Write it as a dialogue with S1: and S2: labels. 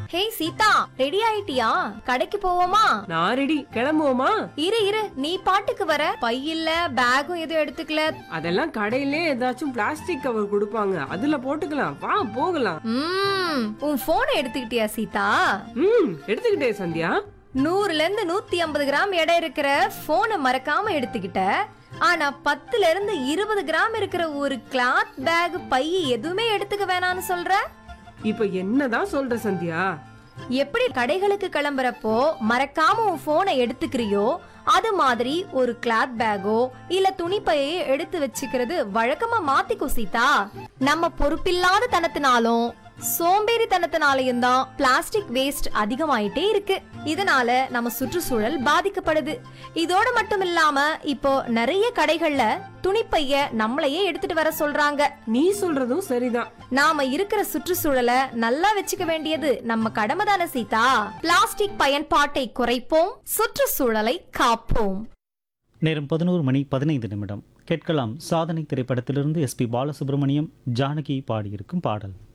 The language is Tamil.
S1: ஹே சீதா, ரெடி ஆயிட்டியா? கடைக்கு போவோமா?
S2: நான் ரெடி. கிளம்புவோமா?
S1: இரு நீ பாட்டுக்கு வர. பையில்ல பேகும் எதுவும் எடுத்துக்கல.
S2: அதெல்லாம் கடையிலே ஏதாச்சும் பிளாஸ்டிக் கவர் கொடுப்பாங்க, அதுல போட்டுக்கலாம். வா போகலாம்.
S1: உன் போனை எடுத்துக்கிட்டியா சீதா?
S2: எடுத்துக்கிட்டே சந்தியா.
S1: 100ல இருந்து 150 கிராம் எடை இருக்கிற போனை மறக்காம எடுத்துக்கிட்ட. ஆனா 10ல இருந்து 20 கிராம் இருக்கிற ஒரு கிளாத் பேக் பை எதுவுமே எடுத்துக்க வேணாம்னு சொல்ற.
S2: இப்ப என்னதான் சொல்ற சந்தியா?
S1: எப்படி கடைகளுக்கு கிளம்புறப்போ மறக்காம உன் போனை எடுத்துக்கிறியோ, அது மாதிரி ஒரு கிளாத் பேக்கோ இல்ல துணிப்பையை எடுத்து வச்சுக்கிறது வழக்கமா மாத்திக்கோ சீதா. நம்ம பொறுப்பில்லாத தனத்தினாலும் சோம்பேறித்தனத்தினாலையும் தான் பிளாஸ்டிக் வேஸ்ட் அதிகமாயிட்டே இருக்கு. இதனால நம்ம சுற்றுச்சூழல் பாதிக்கப்படுது. இதோட மட்டும் இல்லாம இப்போ நிறைய கடைகள்ல துணிப்பைய நம்மளையே எடுத்துட்டு வர சொல்றாங்க.
S2: நீ சொல்றதும் சரிதான்.
S1: நாம இருக்கிற சுற்றுச்சூழலை நல்லா வச்சுக்க வேண்டியது நம்ம கடமை தானே சீதா. பிளாஸ்டிக் பயன்பாட்டை குறைப்போம், சுற்றுச்சூழலை காப்போம்.
S3: நேரம் 11:15 கேட்கலாம். சாதனை திரைப்படத்திலிருந்து எஸ்பி பாலசுப்ரமணியம், ஜானகி பாடியிருக்கும் பாடல்.